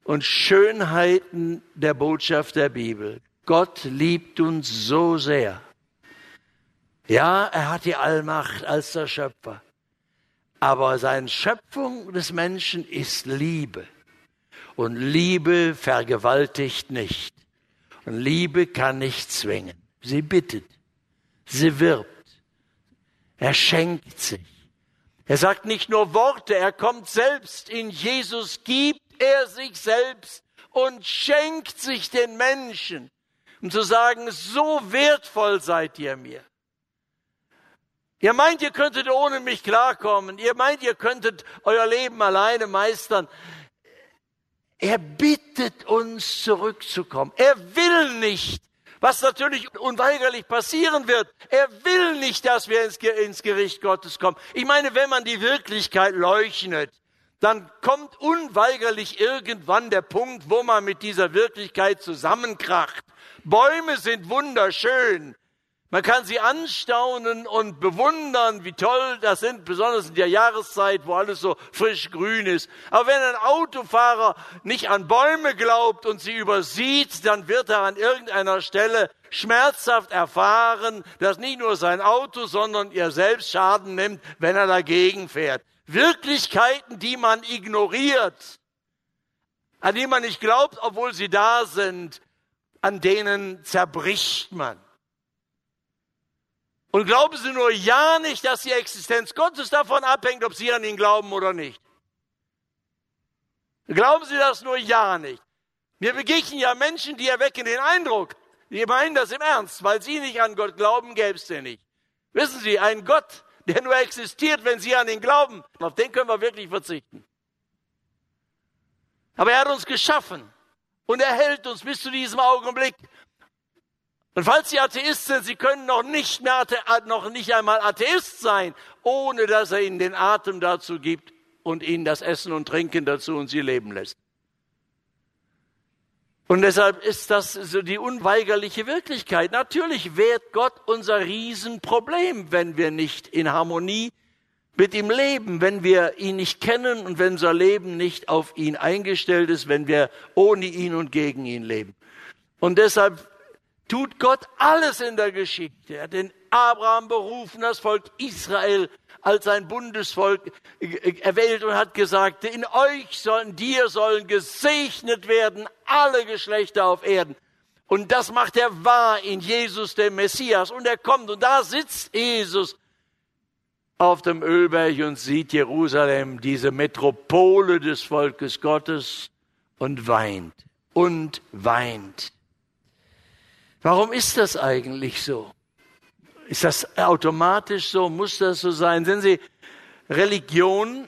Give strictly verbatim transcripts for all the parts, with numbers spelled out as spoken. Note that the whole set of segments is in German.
und Schönheiten der Botschaft der Bibel. Gott liebt uns so sehr. Ja, er hat die Allmacht als der Schöpfer. Aber seine Schöpfung des Menschen ist Liebe. Und Liebe vergewaltigt nicht. Und Liebe kann nicht zwingen. Sie bittet. Sie wirbt. Er schenkt sich. Er sagt nicht nur Worte, er kommt selbst. In Jesus gibt er sich selbst und schenkt sich den Menschen. Um zu sagen, so wertvoll seid ihr mir. Ihr meint, ihr könntet ohne mich klarkommen. Ihr meint, ihr könntet euer Leben alleine meistern. Er bittet uns, zurückzukommen. Er will nicht, was natürlich unweigerlich passieren wird. Er will nicht, dass wir ins Gericht Gottes kommen. Ich meine, wenn man die Wirklichkeit leugnet, dann kommt unweigerlich irgendwann der Punkt, wo man mit dieser Wirklichkeit zusammenkracht. Bäume sind wunderschön. Man kann sie anstaunen und bewundern, wie toll das sind, besonders in der Jahreszeit, wo alles so frisch grün ist. Aber wenn ein Autofahrer nicht an Bäume glaubt und sie übersieht, dann wird er an irgendeiner Stelle schmerzhaft erfahren, dass nicht nur sein Auto, sondern er selbst Schaden nimmt, wenn er dagegen fährt. Wirklichkeiten, die man ignoriert, an die man nicht glaubt, obwohl sie da sind, an denen zerbricht man. Und glauben Sie nur ja nicht, dass die Existenz Gottes davon abhängt, ob Sie an ihn glauben oder nicht. Glauben Sie das nur ja nicht. Mir begegnen ja Menschen, die erwecken den Eindruck, die meinen das im Ernst, weil sie nicht an Gott glauben, gäbe es den nicht. Wissen Sie, ein Gott, der nur existiert, wenn Sie an ihn glauben, auf den können wir wirklich verzichten. Aber er hat uns geschaffen und er hält uns bis zu diesem Augenblick. Und falls Sie Atheist sind, Sie können noch nicht, mehr, noch nicht einmal Atheist sein, ohne dass er Ihnen den Atem dazu gibt und Ihnen das Essen und Trinken dazu und Sie leben lässt. Und deshalb ist das so die unweigerliche Wirklichkeit. Natürlich wäre Gott unser Riesenproblem, wenn wir nicht in Harmonie mit ihm leben, wenn wir ihn nicht kennen und wenn unser Leben nicht auf ihn eingestellt ist, wenn wir ohne ihn und gegen ihn leben. Und deshalb tut Gott alles in der Geschichte. Er hat den Abraham berufen, das Volk Israel als sein Bundesvolk erwählt und hat gesagt, in euch sollen, dir sollen gesegnet werden alle Geschlechter auf Erden. Und das macht er wahr in Jesus, dem Messias. Und er kommt und da sitzt Jesus auf dem Ölberg und sieht Jerusalem, diese Metropole des Volkes Gottes, und weint und weint. Warum ist das eigentlich so? Ist das automatisch so? Muss das so sein? Sehen Sie, Religion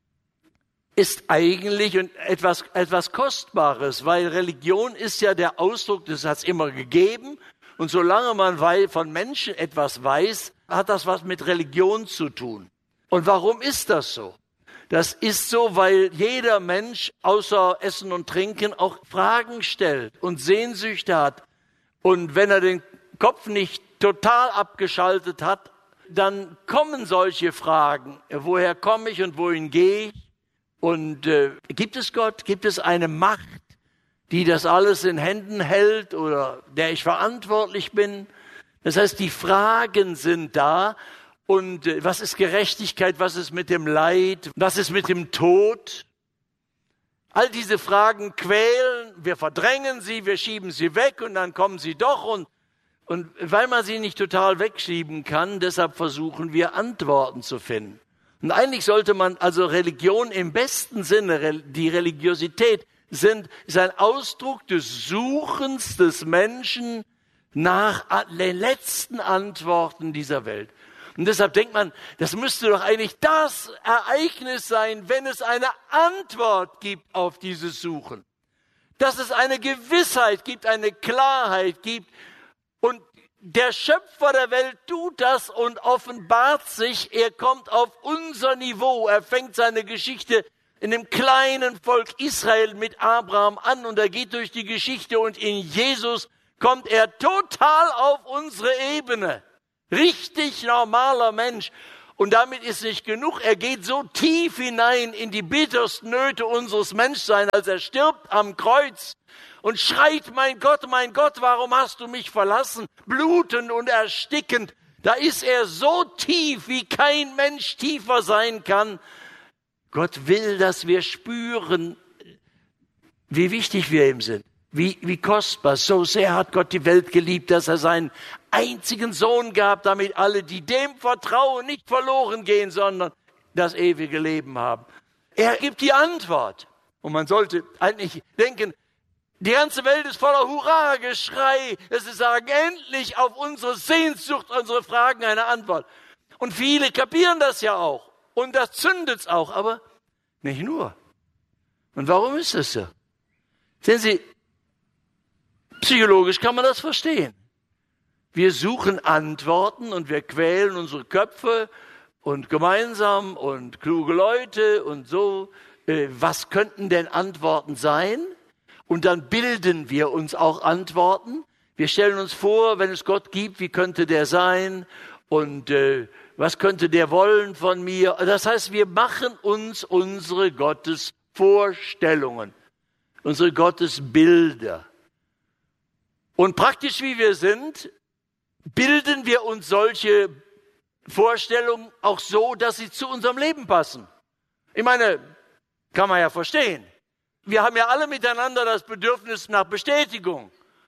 ist eigentlich etwas, etwas Kostbares, weil Religion ist ja der Ausdruck, das hat es immer gegeben. Und solange man von Menschen etwas weiß, hat das was mit Religion zu tun. Und warum ist das so? Das ist so, weil jeder Mensch außer Essen und Trinken auch Fragen stellt und Sehnsüchte hat. Und wenn er den Kopf nicht total abgeschaltet hat, dann kommen solche Fragen. Woher komme ich und wohin gehe ich? Und äh, gibt es Gott? Gibt es eine Macht, die das alles in Händen hält oder der ich verantwortlich bin? Das heißt, die Fragen sind da. Und äh, was ist Gerechtigkeit? Was ist mit dem Leid? Was ist mit dem Tod? All diese Fragen quälen, wir verdrängen sie, wir schieben sie weg und dann kommen sie doch. Und, und weil man sie nicht total wegschieben kann, deshalb versuchen wir Antworten zu finden. Und eigentlich sollte man, also Religion im besten Sinne, die Religiosität sind, ist ein Ausdruck des Suchens des Menschen nach den letzten Antworten dieser Welt. Und deshalb denkt man, das müsste doch eigentlich das Ereignis sein, wenn es eine Antwort gibt auf dieses Suchen. Dass es eine Gewissheit gibt, eine Klarheit gibt. Und der Schöpfer der Welt tut das und offenbart sich. Er kommt auf unser Niveau. Er fängt seine Geschichte in dem kleinen Volk Israel mit Abraham an. Und er geht durch die Geschichte und in Jesus kommt er total auf unsere Ebene. Richtig normaler Mensch. Und damit ist nicht genug. Er geht so tief hinein in die bittersten Nöte unseres Menschseins, als er stirbt am Kreuz und schreit, mein Gott, mein Gott, warum hast du mich verlassen? Blutend und erstickend. Da ist er so tief, wie kein Mensch tiefer sein kann. Gott will, dass wir spüren, wie wichtig wir ihm sind. Wie, wie kostbar. So sehr hat Gott die Welt geliebt, dass er seinen einzigen Sohn gab, damit alle, die dem vertrauen, nicht verloren gehen, sondern das ewige Leben haben. Er gibt die Antwort. Und man sollte eigentlich denken, die ganze Welt ist voller Hurra-Geschrei, dass sie sagen, endlich auf unsere Sehnsucht, unsere Fragen eine Antwort. Und viele kapieren das ja auch. Und das zündet's auch, aber nicht nur. Und warum ist das so? Sehen Sie, psychologisch kann man das verstehen. Wir suchen Antworten und wir quälen unsere Köpfe und gemeinsam und kluge Leute und so. Äh, was könnten denn Antworten sein? Und dann bilden wir uns auch Antworten. Wir stellen uns vor, wenn es Gott gibt, wie könnte der sein? Und äh, was könnte der wollen von mir? Das heißt, wir machen uns unsere Gottesvorstellungen, unsere Gottesbilder. Und praktisch wie wir sind, bilden wir uns solche Vorstellungen auch so, dass sie zu unserem Leben passen. Ich meine, kann man ja verstehen. Wir haben ja alle miteinander das Bedürfnis nach Bestätigung.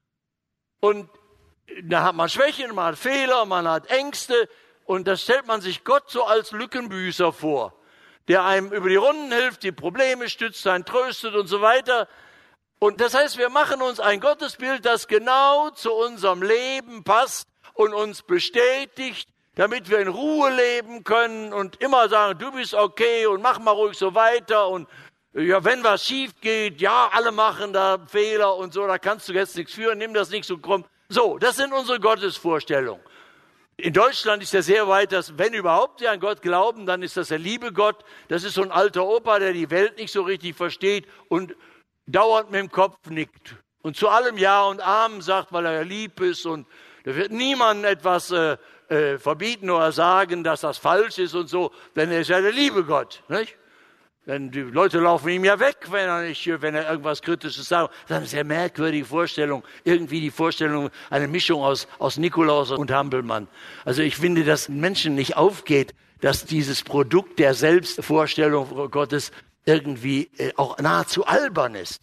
Und da hat man Schwächen, man hat Fehler, man hat Ängste. Und das stellt man sich Gott so als Lückenbüßer vor, der einem über die Runden hilft, die Probleme stützt, einen tröstet und so weiter. Und das heißt, wir machen uns ein Gottesbild, das genau zu unserem Leben passt und uns bestätigt, damit wir in Ruhe leben können und immer sagen, du bist okay und mach mal ruhig so weiter. Und ja, wenn was schief geht, ja, alle machen da Fehler und so, da kannst du jetzt nichts führen, nimm das nicht so krumm. So, das sind unsere Gottesvorstellungen. In Deutschland ist ja sehr weit, dass, wenn überhaupt sie an Gott glauben, dann ist das der liebe Gott. Das ist so ein alter Opa, der die Welt nicht so richtig versteht und dauernd mit dem Kopf nickt. Und zu allem Ja und Amen sagt, weil er ja lieb ist. Und da wird niemandem etwas äh, äh, verbieten oder sagen, dass das falsch ist und so. Denn er ist ja der liebe Gott, nicht? Denn die Leute laufen ihm ja weg, wenn er nicht, wenn er irgendwas Kritisches sagt. Das ist eine sehr merkwürdige Vorstellung. Irgendwie die Vorstellung, eine Mischung aus, aus Nikolaus und Hampelmann. Also ich finde, dass Menschen nicht aufgeht, dass dieses Produkt der Selbstvorstellung Gottes irgendwie äh, auch nahezu albern ist.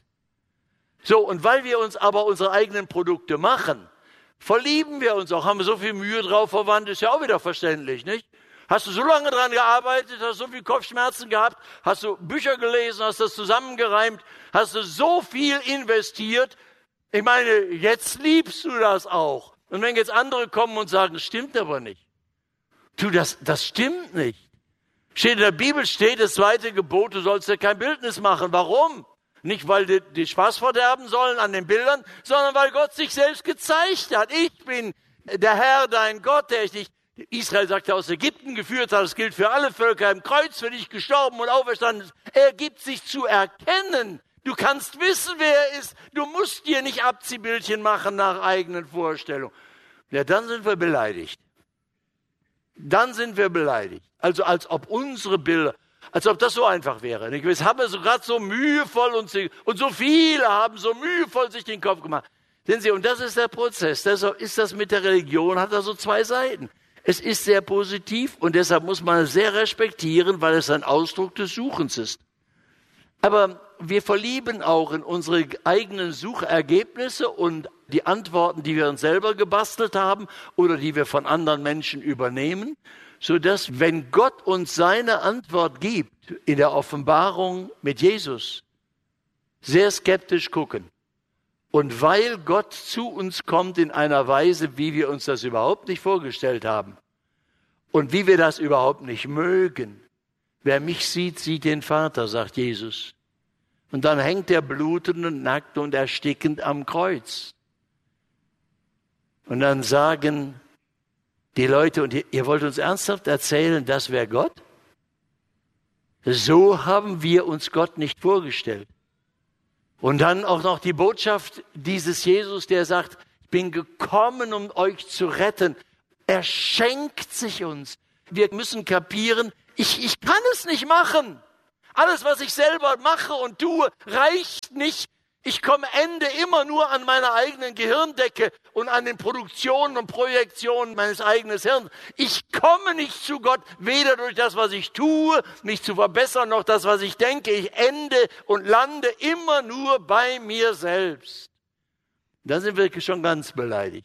So, und weil wir uns aber unsere eigenen Produkte machen, verlieben wir uns auch, haben wir so viel Mühe drauf verwandt, ist ja auch wieder verständlich, nicht? Hast du so lange dran gearbeitet, hast so viel Kopfschmerzen gehabt, hast du Bücher gelesen, hast das zusammengereimt, hast du so viel investiert. Ich meine, jetzt liebst du das auch. Und wenn jetzt andere kommen und sagen, das stimmt aber nicht. Du, das, das stimmt nicht. Steht in der Bibel, steht das zweite Gebot, du sollst dir kein Bildnis machen. Warum? Nicht, weil die, die Spaß verderben sollen an den Bildern, sondern weil Gott sich selbst gezeigt hat. Ich bin der Herr, dein Gott, der dich Israel sagte, aus Ägypten geführt hat, das gilt für alle Völker, im Kreuz für dich gestorben und auferstanden ist. Er gibt sich zu erkennen. Du kannst wissen, wer er ist. Du musst dir nicht Abziehbildchen machen nach eigenen Vorstellungen. Ja, dann sind wir beleidigt. Dann sind wir beleidigt. Also als ob unsere Bilder, als ob das so einfach wäre. Jetzt haben wir so gerade so mühevoll und, und so viele haben so mühevoll sich den Kopf gemacht. Sehen Sie, und das ist der Prozess. Deshalb ist das mit der Religion, hat da so zwei Seiten. Es ist sehr positiv und deshalb muss man es sehr respektieren, weil es ein Ausdruck des Suchens ist. Aber wir verlieben auch in unsere eigenen Suchergebnisse und die Antworten, die wir uns selber gebastelt haben oder die wir von anderen Menschen übernehmen, sodass, wenn Gott uns seine Antwort gibt in der Offenbarung mit Jesus, sehr skeptisch gucken. Und weil Gott zu uns kommt in einer Weise, wie wir uns das überhaupt nicht vorgestellt haben und wie wir das überhaupt nicht mögen. Wer mich sieht, sieht den Vater, sagt Jesus. Und dann hängt er blutend und nackt und erstickend am Kreuz. Und dann sagen die Leute, und ihr, ihr wollt uns ernsthaft erzählen, das wäre Gott? So haben wir uns Gott nicht vorgestellt. Und dann auch noch die Botschaft dieses Jesus, der sagt, ich bin gekommen, um euch zu retten. Er schenkt sich uns. wir müssen kapieren, ich, ich kann es nicht machen. Alles, was ich selber mache und tue, reicht nicht. Ich komme Ende immer nur an meiner eigenen Gehirndecke und an den Produktionen und Projektionen meines eigenen Hirns. Ich komme nicht zu Gott, weder durch das, was ich tue, mich zu verbessern, noch das, was ich denke. Ich ende und lande immer nur bei mir selbst. Da sind wir schon ganz beleidigt.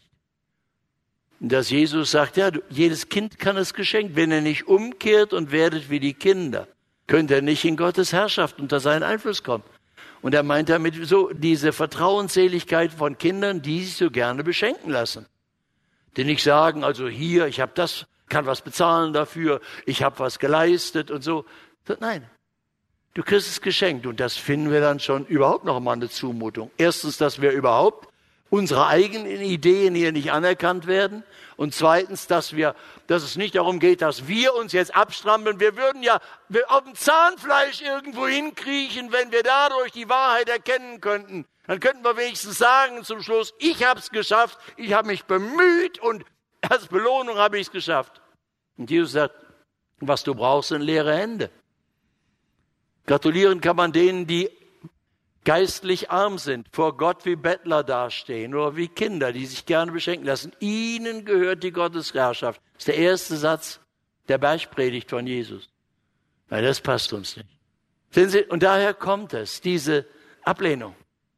Dass Jesus sagt, ja, jedes Kind kann es geschenkt. Wenn er nicht umkehrt und werdet wie die Kinder, könnt er nicht in Gottes Herrschaft unter seinen Einfluss kommen. Und er meint damit so diese Vertrauensseligkeit von Kindern, die sich so gerne beschenken lassen. Die nicht sagen, also hier, ich habe das, kann was bezahlen dafür, ich habe was geleistet und so. Nein, du kriegst es geschenkt. Und das finden wir dann schon überhaupt noch mal eine Zumutung. Erstens, dass wir überhaupt unsere eigenen Ideen hier nicht anerkannt werden. Und zweitens, dass wir, dass es nicht darum geht, dass wir uns jetzt abstrampeln. Wir würden ja auf dem Zahnfleisch irgendwo hinkriechen, wenn wir dadurch die Wahrheit erkennen könnten. Dann könnten wir wenigstens sagen zum Schluss, ich habe es geschafft, ich habe mich bemüht und als Belohnung habe ich es geschafft. Und Jesus sagt, was du brauchst, sind leere Hände. Gratulieren kann man denen, die geistlich arm sind, vor Gott wie Bettler dastehen oder wie Kinder, die sich gerne beschenken lassen. Ihnen gehört die Gottesherrschaft. Das ist der erste Satz der Bergpredigt von Jesus. Weil das passt uns nicht. Sehen Sie, und daher kommt es, diese Ablehnung.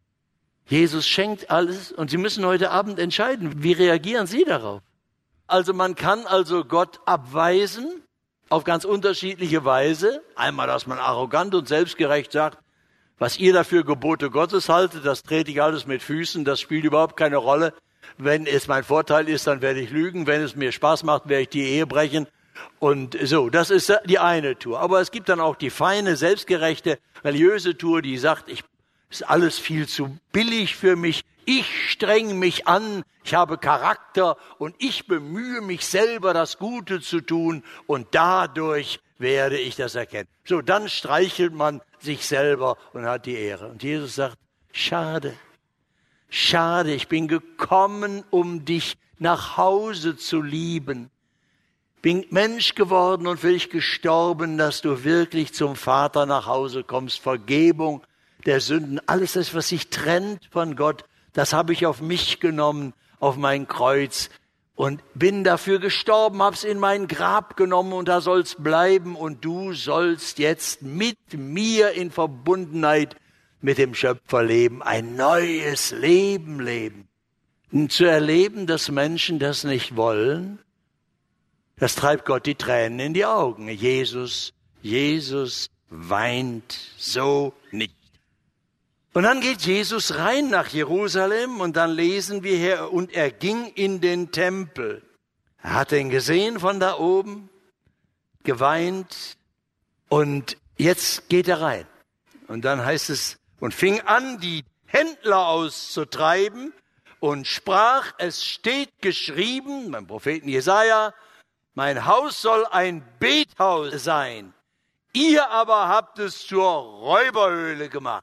Jesus schenkt alles und Sie müssen heute Abend entscheiden, wie reagieren Sie darauf? Also man kann also Gott abweisen auf ganz unterschiedliche Weise. Einmal, dass man arrogant und selbstgerecht sagt, was ihr dafür Gebote Gottes haltet, das trete ich alles mit Füßen, das spielt überhaupt keine Rolle. Wenn es mein Vorteil ist, dann werde ich lügen. Wenn es mir Spaß macht, werde ich die Ehe brechen. Und so, das ist die eine Tour. Aber es gibt dann auch die feine, selbstgerechte, religiöse Tour, die sagt, ich, ist alles viel zu billig für mich. Ich strenge mich an, ich habe Charakter und ich bemühe mich selber, das Gute zu tun und dadurch werde ich das erkennen. So, dann streichelt man sich selber und hat die Ehre. Und Jesus sagt, schade, schade, ich bin gekommen, um dich nach Hause zu lieben. Bin Mensch geworden und für dich gestorben, dass du wirklich zum Vater nach Hause kommst. Vergebung der Sünden, alles das, was sich trennt von Gott, das habe ich auf mich genommen, auf mein Kreuz. Und bin dafür gestorben, hab's in mein Grab genommen und da soll's bleiben. Und du sollst jetzt mit mir in Verbundenheit mit dem Schöpfer leben, ein neues Leben leben. Und zu erleben, dass Menschen das nicht wollen, das treibt Gott die Tränen in die Augen. Jesus, Jesus weint so nicht. Und dann geht Jesus rein nach Jerusalem und dann lesen wir hier, und er ging in den Tempel. Er hat ihn gesehen von da oben, geweint und jetzt geht er rein. Und dann heißt es, und fing an, die Händler auszutreiben und sprach, es steht geschrieben, beim Propheten Jesaja, mein Haus soll ein Bethaus sein. Ihr aber habt es zur Räuberhöhle gemacht.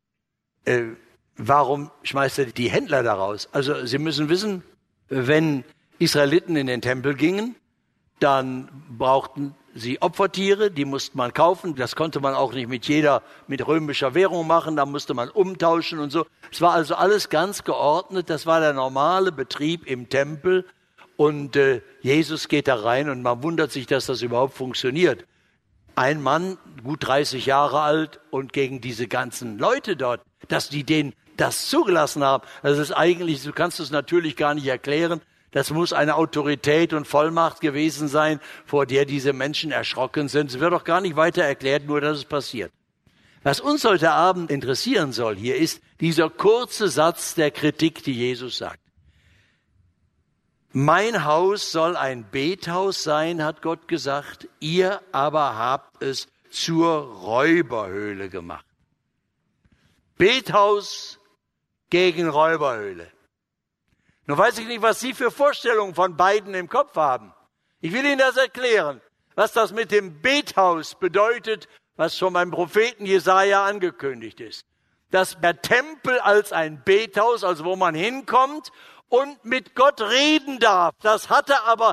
Äh, warum schmeißt er die Händler da raus? Also Sie müssen wissen, wenn Israeliten in den Tempel gingen, dann brauchten sie Opfertiere, die musste man kaufen. Das konnte man auch nicht mit jeder, mit römischer Währung machen, da musste man umtauschen und so. Es war also alles ganz geordnet, das war der normale Betrieb im Tempel. Und äh, Jesus geht da rein und man wundert sich, dass das überhaupt funktioniert. Ein Mann, gut dreißig Jahre alt und gegen diese ganzen Leute dort, dass die denen das zugelassen haben, das ist eigentlich, du kannst es natürlich gar nicht erklären, das muss eine Autorität und Vollmacht gewesen sein, vor der diese Menschen erschrocken sind. Es wird doch gar nicht weiter erklärt, nur dass es passiert. Was uns heute Abend interessieren soll hier ist dieser kurze Satz der Kritik, die Jesus sagt. Mein Haus soll ein Bethaus sein, hat Gott gesagt, ihr aber habt es zur Räuberhöhle gemacht. Bethaus gegen Räuberhöhle. Nun weiß ich nicht, was Sie für Vorstellungen von beiden im Kopf haben. Ich will Ihnen das erklären, was das mit dem Bethaus bedeutet, was schon beim Propheten Jesaja angekündigt ist. Dass der Tempel als ein Bethaus, also wo man hinkommt und mit Gott reden darf, das hatte aber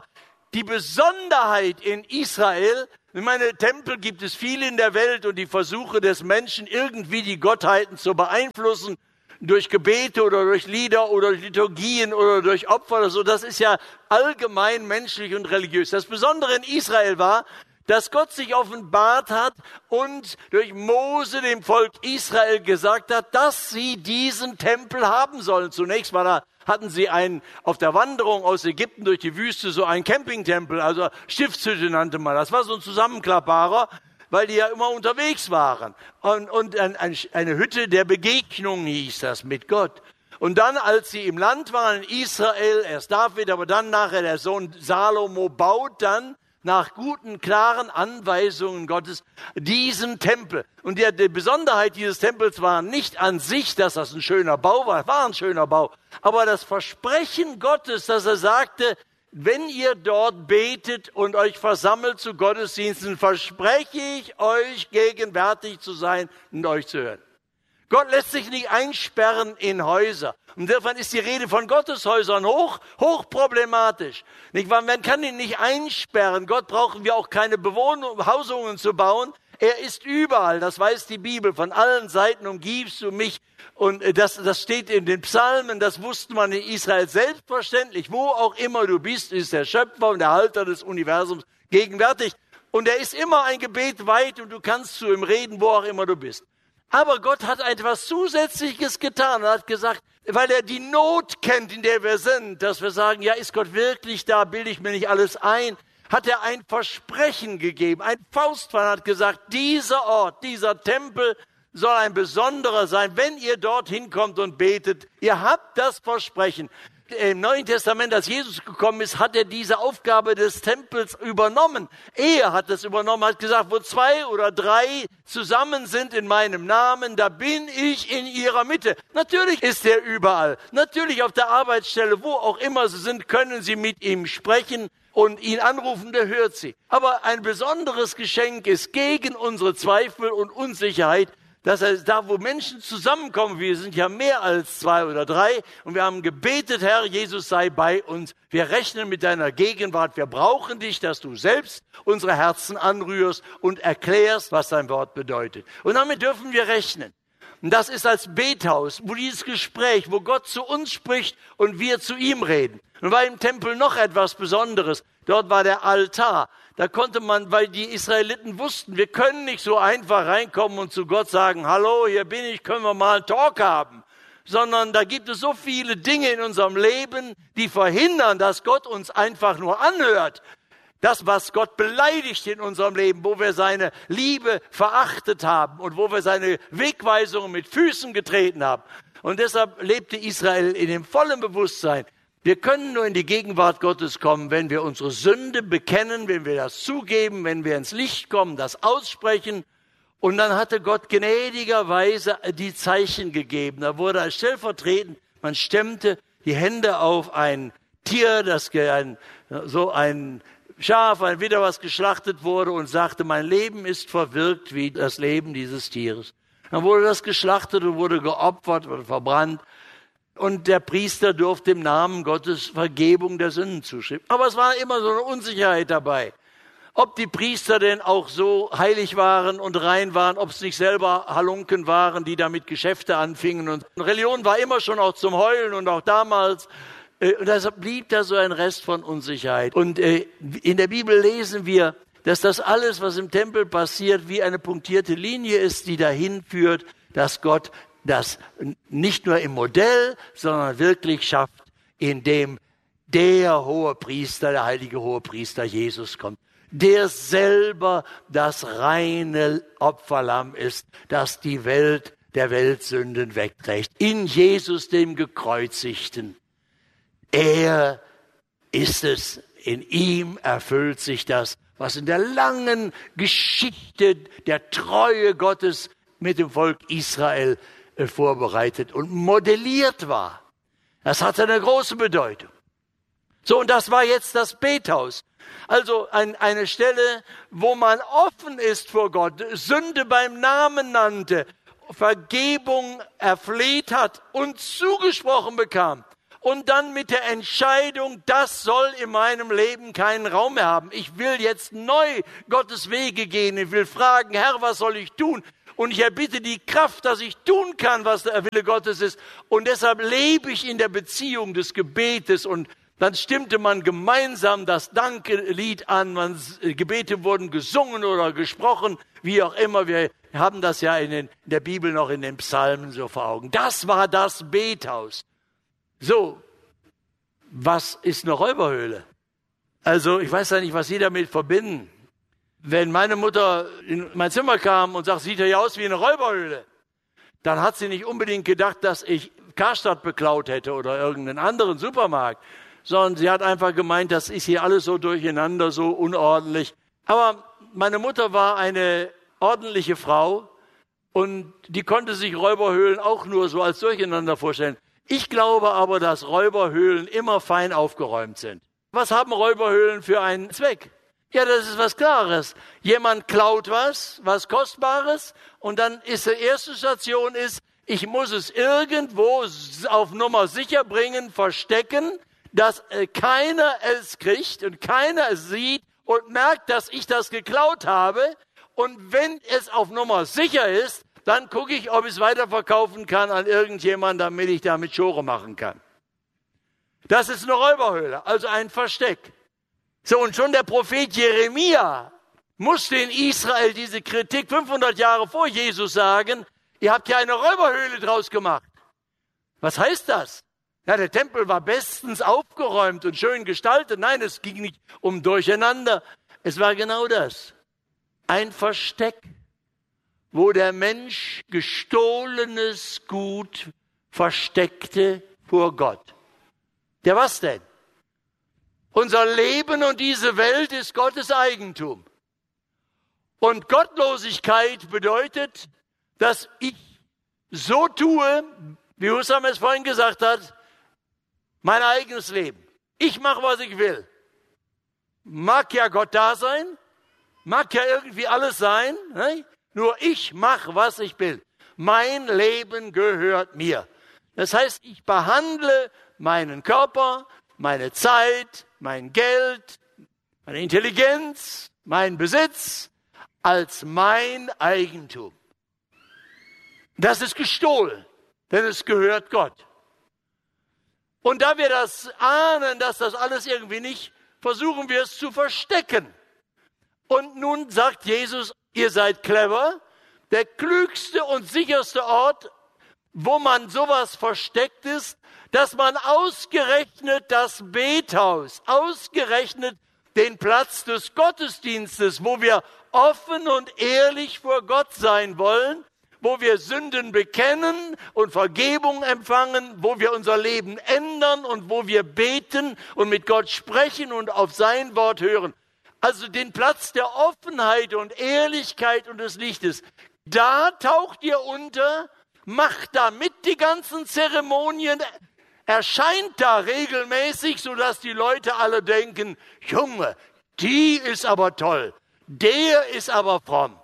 die Besonderheit in Israel, ich meine, Tempel gibt es viele in der Welt und die Versuche des Menschen, irgendwie die Gottheiten zu beeinflussen, durch Gebete oder durch Lieder oder durch Liturgien oder durch Opfer oder so, das ist ja allgemein menschlich und religiös. Das Besondere in Israel war, dass Gott sich offenbart hat und durch Mose dem Volk Israel gesagt hat, dass sie diesen Tempel haben sollen. Zunächst war da, hatten sie einen auf der Wanderung aus Ägypten durch die Wüste, so einen Campingtempel, also Stiftshütte nannte man. Das war so ein Zusammenklappbarer, weil die ja immer unterwegs waren. Und, und ein, ein, eine Hütte der Begegnung hieß das mit Gott. Und dann, als sie im Land waren, in Israel, erst David, aber dann nachher der Sohn Salomo baut dann nach guten, klaren Anweisungen Gottes diesen Tempel. Und die, die Besonderheit dieses Tempels war nicht an sich, dass das ein schöner Bau war, war ein schöner Bau, aber das Versprechen Gottes, dass er sagte, wenn ihr dort betet und euch versammelt zu Gottesdiensten, verspreche ich euch, gegenwärtig zu sein und euch zu hören. Gott lässt sich nicht einsperren in Häuser. Und insofern ist die Rede von Gotteshäusern hoch, hoch problematisch. Nicht wahr? Man kann ihn nicht einsperren. Gott brauchen wir auch keine Bewohnungen, Hausungen zu bauen. Er ist überall. Das weiß die Bibel. Von allen Seiten umgibst du mich. Und das, das steht in den Psalmen. Das wusste man in Israel selbstverständlich. Wo auch immer du bist, ist der Schöpfer und der Halter des Universums gegenwärtig. Und er ist immer ein Gebet weit und du kannst zu ihm reden, wo auch immer du bist. Aber Gott hat etwas Zusätzliches getan und hat gesagt, weil er die Not kennt, in der wir sind, dass wir sagen, ja, ist Gott wirklich da, bilde ich mir nicht alles ein, hat er ein Versprechen gegeben. Ein Faustplan hat gesagt, dieser Ort, dieser Tempel soll ein besonderer sein, wenn ihr dorthin kommt und betet. Ihr habt das Versprechen. Im Neuen Testament, als Jesus gekommen ist, hat er diese Aufgabe des Tempels übernommen. Er hat das übernommen, hat gesagt, wo zwei oder drei zusammen sind in meinem Namen, da bin ich in ihrer Mitte. Natürlich ist er überall. Natürlich auf der Arbeitsstelle, wo auch immer sie sind, können sie mit ihm sprechen und ihn anrufen, der hört sie. Aber ein besonderes Geschenk ist gegen unsere Zweifel und Unsicherheit, dass er da, wo Menschen zusammenkommen, wir sind ja mehr als zwei oder drei, und wir haben gebetet, Herr, Jesus sei bei uns. Wir rechnen mit deiner Gegenwart. Wir brauchen dich, dass du selbst unsere Herzen anrührst und erklärst, was dein Wort bedeutet. Und damit dürfen wir rechnen. Und das ist als Bethaus, wo dieses Gespräch, wo Gott zu uns spricht und wir zu ihm reden. Und war im Tempel noch etwas Besonderes. Dort war der Altar. Da konnte man, weil die Israeliten wussten, wir können nicht so einfach reinkommen und zu Gott sagen, hallo, hier bin ich, können wir mal einen Talk haben. Sondern da gibt es so viele Dinge in unserem Leben, die verhindern, dass Gott uns einfach nur anhört. Das, was Gott beleidigt in unserem Leben, wo wir seine Liebe verachtet haben und wo wir seine Wegweisungen mit Füßen getreten haben. Und deshalb lebte Israel in dem vollen Bewusstsein, wir können nur in die Gegenwart Gottes kommen, wenn wir unsere Sünde bekennen, wenn wir das zugeben, wenn wir ins Licht kommen, das aussprechen. Und dann hatte Gott gnädigerweise die Zeichen gegeben. Da wurde als stellvertretend, man stemmte die Hände auf ein Tier, das ein, so ein Schaf, ein Widder, was geschlachtet wurde, und sagte, mein Leben ist verwirkt wie das Leben dieses Tieres. Dann wurde das geschlachtet und wurde geopfert oder verbrannt. Und der Priester durfte im Namen Gottes Vergebung der Sünden zuschreiben. Aber es war immer so eine Unsicherheit dabei. Ob die Priester denn auch so heilig waren und rein waren, ob es nicht selber Halunken waren, die damit Geschäfte anfingen. Und Religion war immer schon auch zum Heulen und auch damals. Und deshalb blieb da so ein Rest von Unsicherheit. Und in der Bibel lesen wir, dass das alles, was im Tempel passiert, wie eine punktierte Linie ist, die dahin führt, dass Gott das nicht nur im Modell, sondern wirklich schafft, indem der Hohepriester, der heilige Hohepriester Jesus kommt, der selber das reine Opferlamm ist, das die Welt der Weltsünden wegträgt. In Jesus, dem Gekreuzigten. Er ist es, in ihm erfüllt sich das, was in der langen Geschichte der Treue Gottes mit dem Volk Israel vorbereitet und modelliert war. Das hatte eine große Bedeutung. So, und das war jetzt das Bethaus. Also ein, eine Stelle, wo man offen ist vor Gott, Sünde beim Namen nannte, Vergebung erfleht hat und zugesprochen bekam. und dann mit der Entscheidung, das soll in meinem Leben keinen Raum mehr haben. Ich will jetzt neu Gottes Wege gehen. Ich will fragen, Herr, was soll ich tun? Und ich erbitte die Kraft, dass ich tun kann, was der Wille Gottes ist. Und deshalb lebe ich in der Beziehung des Gebetes. Und dann stimmte man gemeinsam das Dankelied an. Man, Gebete wurden gesungen oder gesprochen, wie auch immer. Wir haben das ja in, den, in der Bibel noch in den Psalmen so vor Augen. Das war das Bethaus. So, was ist eine Räuberhöhle? Also ich weiß ja nicht, was Sie damit verbinden. Wenn meine Mutter in mein Zimmer kam und sagt, sieht ja aus wie eine Räuberhöhle, dann hat sie nicht unbedingt gedacht, dass ich Karstadt beklaut hätte oder irgendeinen anderen Supermarkt, sondern sie hat einfach gemeint, das ist hier alles so durcheinander, so unordentlich. Aber meine Mutter war eine ordentliche Frau und die konnte sich Räuberhöhlen auch nur so als Durcheinander vorstellen. Ich glaube aber, dass Räuberhöhlen immer fein aufgeräumt sind. Was haben Räuberhöhlen für einen Zweck? Ja, das ist was Klares. Jemand klaut was, was Kostbares, und dann ist die erste Station ist, ich muss es irgendwo auf Nummer sicher bringen, verstecken, dass äh, keiner es kriegt und keiner es sieht und merkt, dass ich das geklaut habe. Und wenn es auf Nummer sicher ist, dann gucke ich, ob ich es weiterverkaufen kann an irgendjemanden, damit ich damit Schore machen kann. Das ist eine Räuberhöhle, also ein Versteck. So, und schon der Prophet Jeremia musste in Israel diese Kritik fünfhundert Jahre vor Jesus sagen, ihr habt ja eine Räuberhöhle draus gemacht. Was heißt das? Ja, der Tempel war bestens aufgeräumt und schön gestaltet. Nein, es ging nicht um Durcheinander. Es war genau das. Ein Versteck, wo der Mensch gestohlenes Gut versteckte vor Gott. Ja, was denn? Unser Leben und diese Welt ist Gottes Eigentum. Und Gottlosigkeit bedeutet, dass ich so tue, wie Husam es vorhin gesagt hat, mein eigenes Leben. Ich mache, was ich will. Mag ja Gott da sein, mag ja irgendwie alles sein, ne? Nur ich mache, was ich will. Mein Leben gehört mir. Das heißt, ich behandle meinen Körper, meine Zeit, mein Geld, meine Intelligenz, mein Besitz als mein Eigentum. Das ist gestohlen, denn es gehört Gott. Und da wir das ahnen, dass das alles irgendwie nicht, versuchen wir es zu verstecken. Und nun sagt Jesus, ihr seid clever. Der klügste und sicherste Ort, wo man sowas versteckt ist, dass man ausgerechnet das Bethaus, ausgerechnet den Platz des Gottesdienstes, wo wir offen und ehrlich vor Gott sein wollen, wo wir Sünden bekennen und Vergebung empfangen, wo wir unser Leben ändern und wo wir beten und mit Gott sprechen und auf sein Wort hören. Also den Platz der Offenheit und Ehrlichkeit und des Lichtes. Da taucht ihr unter, macht da mit die ganzen Zeremonien, erscheint da regelmäßig, sodass die Leute alle denken, Junge, die ist aber toll, der ist aber fromm.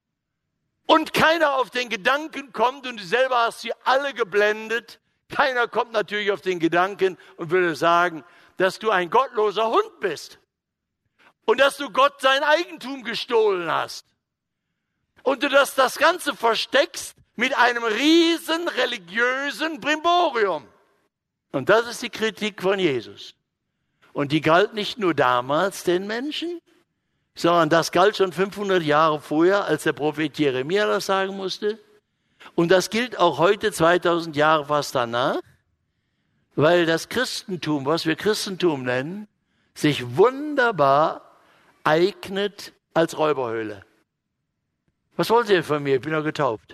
Und keiner auf den Gedanken kommt, und du selber hast sie alle geblendet, keiner kommt natürlich auf den Gedanken und würde sagen, dass du ein gottloser Hund bist und dass du Gott sein Eigentum gestohlen hast und du das, das Ganze versteckst mit einem riesen religiösen Brimborium. Und das ist die Kritik von Jesus. Und die galt nicht nur damals den Menschen, sondern das galt schon fünfhundert Jahre vorher, als der Prophet Jeremia das sagen musste. Und das gilt auch heute, zweitausend Jahre fast danach, weil das Christentum, was wir Christentum nennen, sich wunderbar eignet als Räuberhöhle. Was wollen Sie denn von mir? Ich bin ja getauft.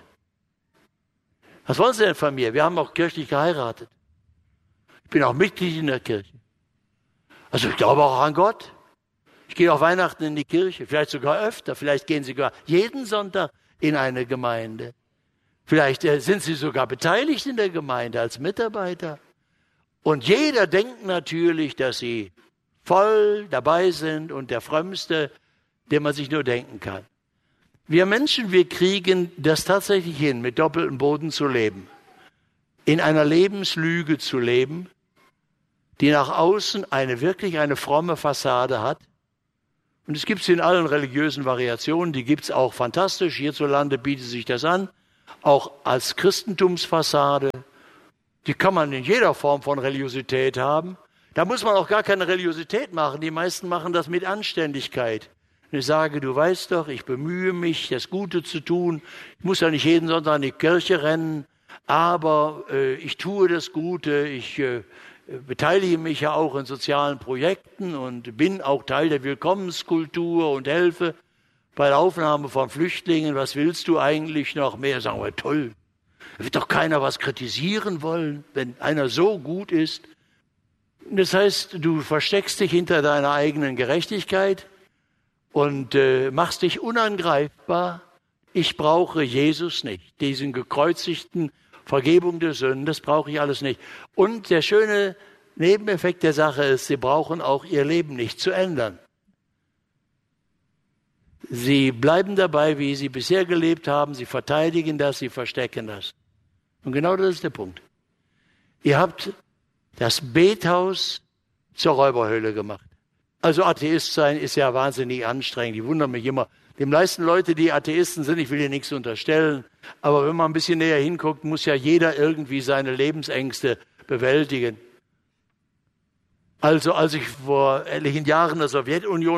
Was wollen Sie denn von mir? Wir haben auch kirchlich geheiratet. Ich bin auch Mitglied in der Kirche. Also ich glaube auch an Gott. Ich gehe auch Weihnachten in die Kirche, vielleicht sogar öfter. Vielleicht gehen Sie sogar jeden Sonntag in eine Gemeinde. Vielleicht äh, sind Sie sogar beteiligt in der Gemeinde als Mitarbeiter. Und jeder denkt natürlich, dass Sie voll dabei sind und der Frömmste, den man sich nur denken kann. Wir Menschen, wir kriegen das tatsächlich hin, mit doppeltem Boden zu leben, in einer Lebenslüge zu leben die nach außen eine wirklich eine fromme Fassade hat. Und es gibt sie in allen religiösen Variationen, die gibt es auch fantastisch. Hierzulande bietet sich das an, auch als Christentumsfassade. Die kann man in jeder Form von Religiosität haben. Da muss man auch gar keine Religiosität machen. Die meisten machen das mit Anständigkeit. Und ich sage, du weißt doch, ich bemühe mich, das Gute zu tun. Ich muss ja nicht jeden Sonntag in die Kirche rennen, aber äh, ich tue das Gute. Ich äh, beteilige mich ja auch in sozialen Projekten und bin auch Teil der Willkommenskultur und helfe bei der Aufnahme von Flüchtlingen. Was willst du eigentlich noch mehr? Sagen wir, toll. Da wird doch keiner was kritisieren wollen, wenn einer so gut ist. Das heißt, du versteckst dich hinter deiner eigenen Gerechtigkeit und äh, machst dich unangreifbar. Ich brauche Jesus nicht, diesen gekreuzigten Vergebung der Sünden, das brauche ich alles nicht. Und der schöne Nebeneffekt der Sache ist, sie brauchen auch ihr Leben nicht zu ändern. Sie bleiben dabei, wie sie bisher gelebt haben, sie verteidigen das, sie verstecken das. Und genau das ist der Punkt. Ihr habt das Bethaus zur Räuberhöhle gemacht. Also Atheist sein ist ja wahnsinnig anstrengend. Ich wundere mich immer. Die meisten Leute, die Atheisten sind, ich will dir nichts unterstellen, aber wenn man ein bisschen näher hinguckt, muss ja jeder irgendwie seine Lebensängste bewältigen. Also als ich vor etlichen Jahren in der Sowjetunion